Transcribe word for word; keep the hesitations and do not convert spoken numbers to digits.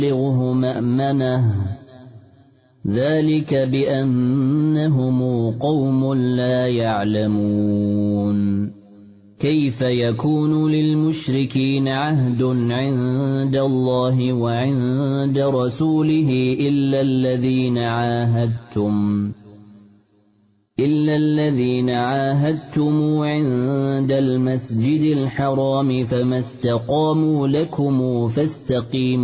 يبلغه مأمنه ذلك بأنهم قوم لا يعلمون كيف يكون للمشركين عهد عند الله وعند رسوله إلا الذين عاهدتم إلا الذين عاهدتم عند المسجد الحرام فما استقاموا لكم فاستقيموا